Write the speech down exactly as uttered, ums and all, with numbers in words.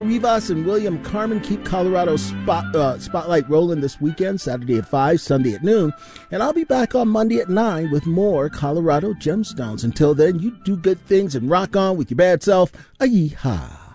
Rivas and William Carmen keep Colorado's spot, uh, spotlight rolling this weekend, Saturday at five, Sunday at noon. And I'll be back on Monday at nine with more Colorado Gemstones. Until then, you do good things and rock on with your bad self. A-yee-haw.